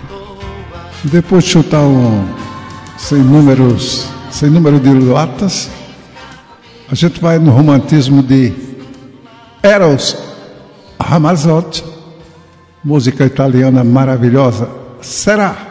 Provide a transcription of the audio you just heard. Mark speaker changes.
Speaker 1: Depois de chutar sem número de latas, a gente vai no romantismo de Eros Ramazzotti, música italiana maravilhosa. Será?